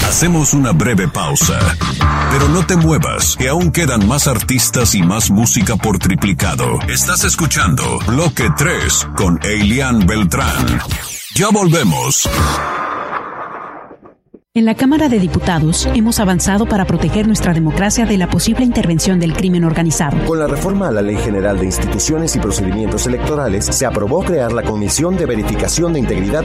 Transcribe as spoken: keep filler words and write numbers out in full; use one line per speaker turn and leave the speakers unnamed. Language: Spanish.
Hacemos una breve pausa. Pero no te muevas, que aún quedan más artistas y más música por triplicado. Estás escuchando Bloque tres con Elian Beltrán. Ya volvemos.
En la Cámara de Diputados hemos avanzado para proteger nuestra democracia de la posible intervención del crimen organizado.
Con la reforma a la Ley General de Instituciones y Procedimientos Electorales, se aprobó crear la Comisión de Verificación de Integridad